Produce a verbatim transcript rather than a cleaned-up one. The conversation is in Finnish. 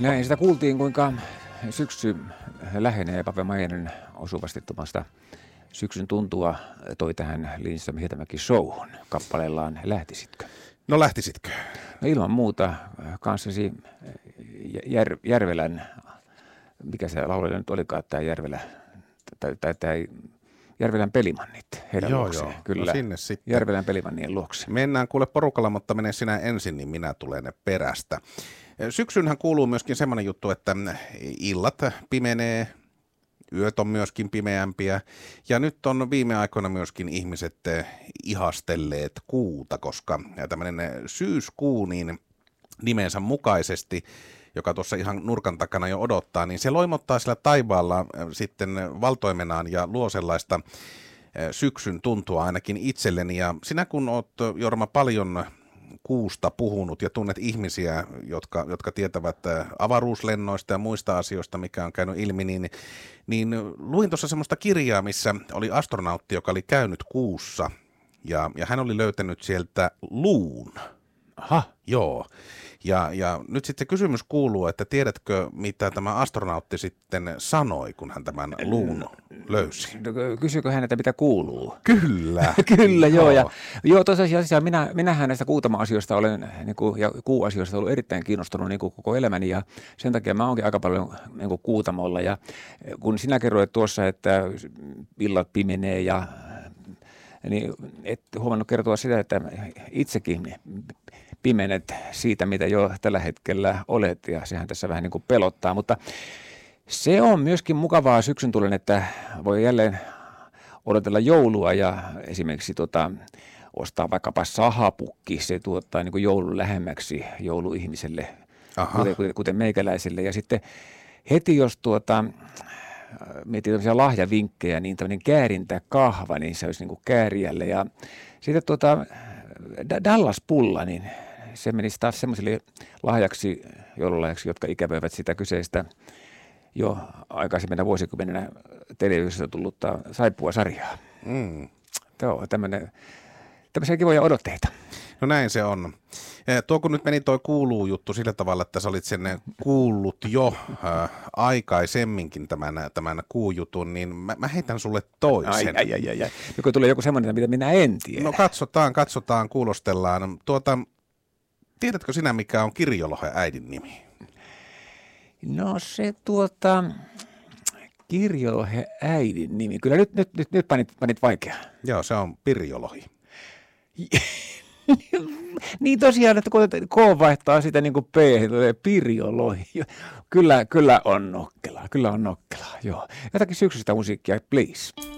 Näin sitä kuultiin, kuinka syksy lähenee. Pave Maijanen osuvasti tuomasta syksyn tuntua toi tähän Lindström Hietamäki showhun kappaleellaan Lähtisitkö? No lähtisitkö? No ilman muuta kanssasi Jär, Järvelän, mikä se laulaja nyt olikaan, tämä Järvelä, tai, tai tämä Järvelän pelimannit heidän joo, luokseen. Joo. Kyllä, no sinne sitten. Järvelän pelimannien luokse. Mennään kuule porukalla, mutta mene sinä ensin, niin minä tulen perästä. Syksynhän kuuluu myöskin semmoinen juttu, että illat pimenee, yöt on myöskin pimeämpiä ja nyt on viime aikoina myöskin ihmiset ihastelleet kuuta, koska tämmöinen syyskuu niin nimensä mukaisesti, joka tuossa ihan nurkan takana jo odottaa, niin se loimottaa sillä taivaalla sitten valtoimenaan ja luo sellaista syksyn tuntua ainakin itselleni. Ja sinä kun oot, Jorma, paljon kuusta puhunut ja tunnet ihmisiä, jotka, jotka tietävät avaruuslennoista ja muista asioista, mikä on käynyt ilmi, niin, niin luin tuossa semmoista kirjaa, missä oli astronautti, joka oli käynyt kuussa ja, ja hän oli löytänyt sieltä luun. Aha. Joo. Ja, ja nyt sitten se kysymys kuuluu, että tiedätkö, mitä tämä astronautti sitten sanoi, kun hän tämän luun löysi? Kysyykö hän, että mitä kuuluu? Kyllä. Kyllä, joo. joo. Ja, joo tosiasiassa minä, minähän näistä kuutama-asioista olen, niin kuin, ja kuuasioista ollut erittäin kiinnostunut niin kuin koko elämäni, ja sen takia mä oonkin aika paljon niin kuin kuutamolla. Ja kun sinä kerroit tuossa, että illat pimenee ja niin et huomannut kertoa sitä, että itsekin pimenet siitä, mitä jo tällä hetkellä olet, ja sehän tässä vähän niin kuin pelottaa, mutta se on myöskin mukavaa syksyn tulen, että voi jälleen odotella joulua ja esimerkiksi tota, ostaa vaikkapa sahapukki, se tuottaa niin kuin joulun lähemmäksi jouluihmiselle, kuten, kuten meikäläiselle, ja sitten heti jos tuota mietin tämmöisiä lahjavinkkejä, niin tämmöinen käärintäkahva, niin se olisi niin kuin kääriälle. Ja sitten tuota, Dallas-pulla, niin se menisi taas semmoisille lahjaksi, joululahjaksi, jotka ikävöivät sitä kyseistä jo aikaisemmina vuosikymmenenä televisiossa tullutta Saippua-sarjaa. Mm. Joo, tämmöinen, tämmöisiä kivoja odotteita. No näin se on. Tuo kun nyt meni toi kuuluu juttu sillä tavalla, että sä olit sen kuullut jo äh, aikaisemminkin tämän, tämän kuujutun, niin mä, mä heitän sulle toisen. Ai, ai, ai, ai. Joko tulee joku semmoinen, mitä minä en tiedä. No katsotaan, katsotaan, kuulostellaan. Tuota, tiedätkö sinä, mikä on Kirjolohen äidin nimi? No se tuota, Kirjolohen äidin nimi. Kyllä nyt, nyt, nyt, nyt panit, panit vaikeaa. Joo, se on Pirjolohi. Niin tosiaan, että kun K vaihtaa sitä niin kuin P, Pirjolohi. Kyllä, kyllä on nokkelaa, kyllä on nokkelaa, joo. Jotakin syksyistä musiikkia, please.